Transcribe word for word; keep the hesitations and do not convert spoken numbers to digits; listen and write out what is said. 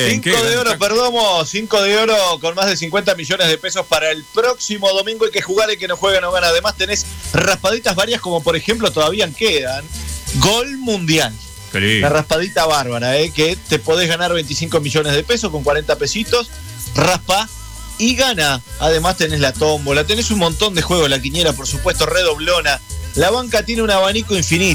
Cinco de oro, Perdomo, cinco de oro con más de cincuenta millones de pesos para el próximo domingo. Hay que jugar, el que no juega no gana. Además tenés raspaditas varias, como por ejemplo todavía quedan Gol Mundial. Una raspadita bárbara, ¿eh? Que te podés ganar veinticinco millones de pesos con cuarenta pesitos. Raspa y gana. Además tenés la tómbola, tenés un montón de juegos, la quiniela por supuesto, redoblona. La banca tiene un abanico infinito.